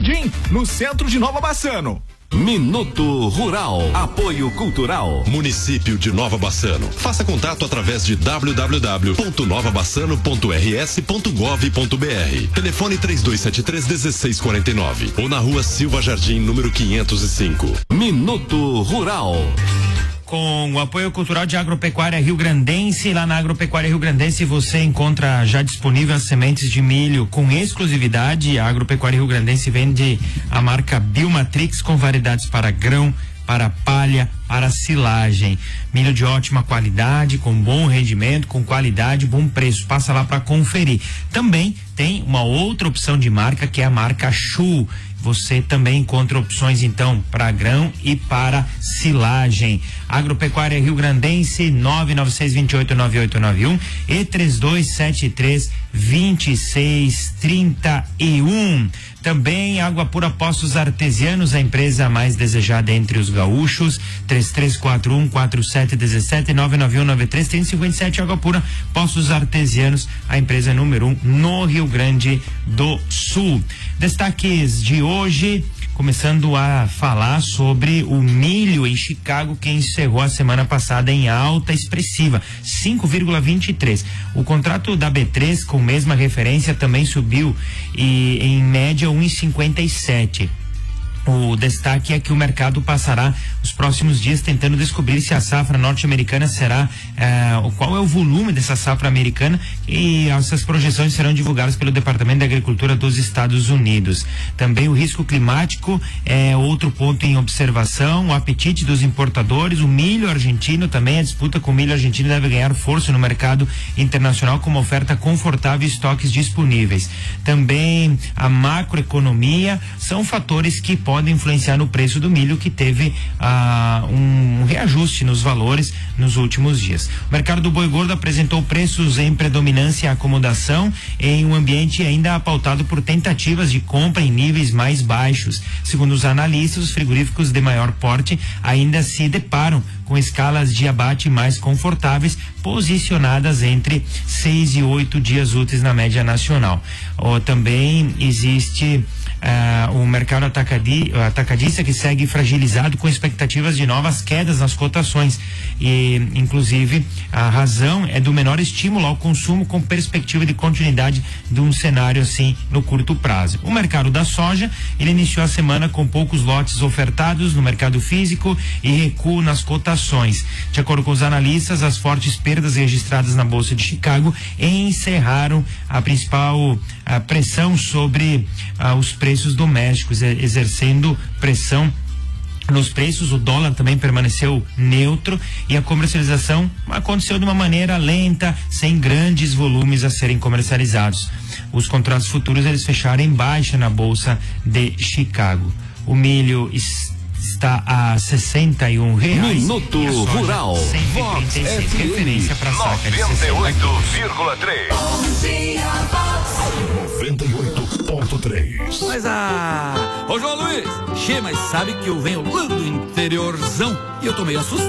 Jardim, no centro de Nova Bassano. Minuto Rural. Apoio Cultural. Município de Nova Bassano. Faça contato através de www.novabassano.rs.gov.br. Telefone 3273-1649 ou na rua Silva Jardim, número 505. Minuto Rural. Com o apoio cultural de Agropecuária Rio Grandense, lá na Agropecuária Rio Grandense você encontra já disponível as sementes de milho com exclusividade. A Agropecuária Rio Grandense vende a marca Biomatrix com variedades para grão, para palha, para silagem. Milho de ótima qualidade, com bom rendimento, com qualidade, bom preço. Passa lá para conferir. Também tem uma outra opção de marca que é a marca Chu. Você também encontra opções então para grão e para silagem. Agropecuária Rio Grandense 996289891 e 3273-2631. Também Água Pura Poços Artesianos, a empresa mais desejada entre os gaúchos. 3341-4717 99193-3057. Água Pura Poços Artesianos, a empresa número 1 no Rio Grande do Sul. Destaques de hoje, começando a falar sobre o milho em Chicago, que encerrou a semana passada em alta expressiva, 5,23. O contrato da B3 com mesma referência também subiu e em média 1,57. O destaque é que o mercado passará os próximos dias tentando descobrir se a safra norte-americana será, qual é o volume dessa safra americana, e essas projeções serão divulgadas pelo Departamento de Agricultura dos Estados Unidos. Também o risco climático é outro ponto em observação, o apetite dos importadores, o milho argentino também, a disputa com o milho argentino deve ganhar força no mercado internacional com uma oferta confortável e estoques disponíveis. Também a macroeconomia são fatores que podem influenciar no preço do milho, que teve um reajuste nos valores nos últimos dias. O mercado do boi gordo apresentou preços em predominância e acomodação em um ambiente ainda pautado por tentativas de compra em níveis mais baixos. Segundo os analistas, os frigoríficos de maior porte ainda se deparam com escalas de abate mais confortáveis, posicionadas entre 6 e 8 dias úteis na média nacional. Também existe o mercado atacadista, que segue fragilizado com expectativas de novas quedas nas cotações, e inclusive a razão é do menor estímulo ao consumo, com perspectiva de continuidade de um cenário assim no curto prazo. O mercado da soja, ele iniciou a semana com poucos lotes ofertados no mercado físico e recuo nas cotações. De acordo com os analistas, as fortes perdas registradas na Bolsa de Chicago encerraram a principal pressão sobre os preços domésticos, exercendo pressão nos preços. O dólar também permaneceu neutro e a comercialização aconteceu de uma maneira lenta, sem grandes volumes a serem comercializados. Os contratos futuros, eles fecharam em baixa na Bolsa de Chicago. O milho está a R$61. Minuto Rural. Vox referência para saca de 98,3. 98.3. Mas ô João Luiz, mas sabe que eu venho lá do interiorzão e eu tô meio assustado.